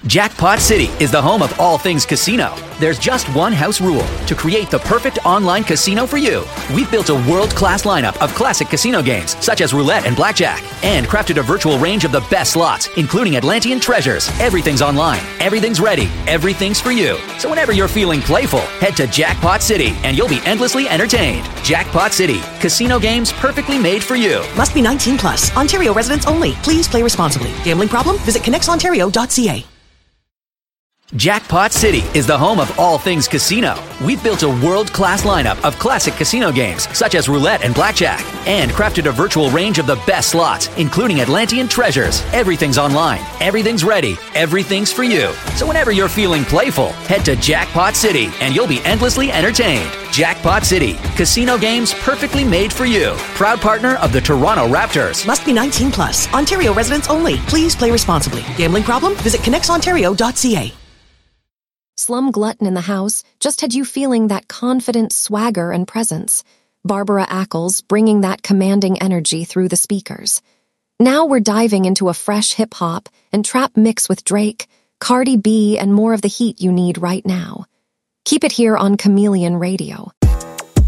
Jackpot City is the home of all things casino. There's just one house rule: to create the perfect online casino for you. We've built a world-class lineup of classic casino games, such as roulette and blackjack, and crafted a virtual range of the best slots, including Atlantean treasures. Everything's online, everything's ready, everything's for you. So whenever you're feeling playful, head to Jackpot City and you'll be endlessly entertained. Jackpot City, casino games perfectly made for you. Must be 19 plus. Ontario residents only. Please play responsibly. Gambling problem? Visit connexontario.ca. Jackpot City is the home of all things casino. We've built a world-class lineup of classic casino games, such as roulette and blackjack, and crafted a virtual range of the best slots, including Atlantean treasures. Everything's online, everything's ready, everything's for you. So whenever you're feeling playful, head to Jackpot City and you'll be endlessly entertained. Jackpot City, casino games perfectly made for you. Proud partner of the Toronto Raptors. Must be 19 plus. Ontario residents only. Please play responsibly. Gambling problem? Visit connexontario.ca. Slum Glutton in the house just had you feeling that confident swagger and presence. Barbara Ackles bringing that commanding energy through the speakers. Now we're diving into a fresh hip-hop and trap mix with Drake, Cardi B, and more of the heat you need right now. Keep it here on Chameleon Radio.